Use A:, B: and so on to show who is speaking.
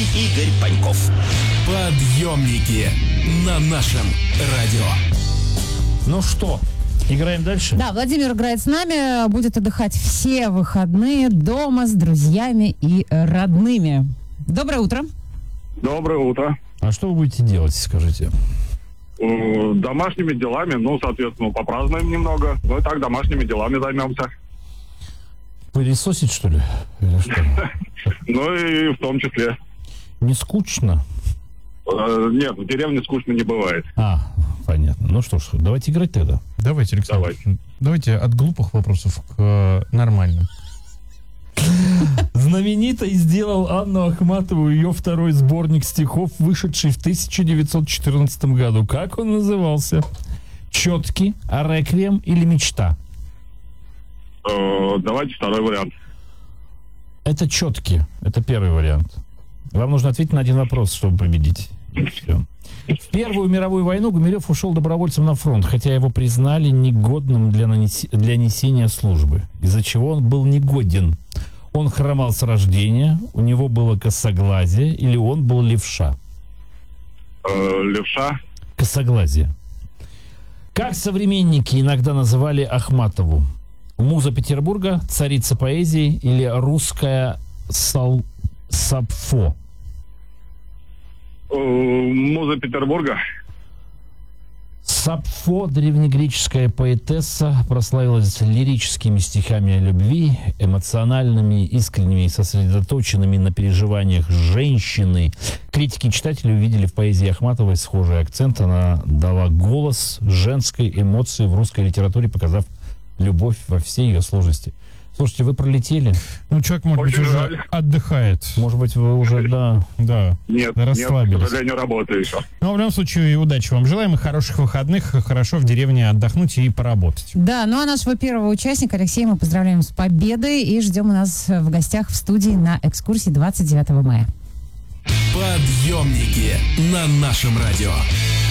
A: Игорь Паньков.
B: Подъемники на нашем радио.
C: Ну что, играем дальше?
D: Да, Владимир играет с нами, будет отдыхать все выходные дома с друзьями и родными. Доброе утро.
E: Доброе утро.
C: А что вы будете делать, скажите?
E: Домашними делами, соответственно, попразднуем немного. Ну и так, домашними делами займемся.
C: Пылесосить, что ли? Или что?
E: Ну и в том числе.
C: Не скучно?
E: Нет, в деревне скучно не бывает.
C: Понятно. Ну что ж, давайте играть тогда.
F: Давайте, Александр. Давайте от глупых вопросов к нормальным.
C: Знаменитой сделал Анну Ахматову ее второй сборник стихов, вышедший в 1914 году. Как он назывался? «Четки», «Реквием» или «Мечта»?
E: Давайте второй вариант.
C: Это «Четки». Это первый вариант. Вам нужно ответить на один вопрос, чтобы победить. Все. В Первую мировую войну Гумилев ушел добровольцем на фронт, хотя его признали негодным для несения службы, из-за чего он был негоден. Он хромал с рождения, у него было косоглазие, или он был левша?
E: Левша.
C: Косоглазие. Как современники иногда называли Ахматову? Муза Петербурга, царица поэзии или русская Сапфо?
E: Муза Петербурга.
C: Сапфо, древнегреческая поэтесса, прославилась лирическими стихами о любви, эмоциональными, искренними и сосредоточенными на переживаниях женщины. Критики и читатели увидели в поэзии Ахматовой схожий акцент. Она дала голос женской эмоции в русской литературе, показав любовь во всей ее сложности. Слушайте, вы пролетели.
F: Человек, может быть, уже отдыхает.
C: Может быть, вы уже, да,
E: Нет,
C: расслабились.
E: к сожалению, работаю еще.
F: Но в любом случае, удачи вам желаем и хороших выходных, хорошо в деревне отдохнуть и поработать.
D: Да, а нашего первого участника Алексея мы поздравляем с победой и ждем у нас в гостях в студии на экскурсии 29 мая.
B: Подъемники на нашем радио.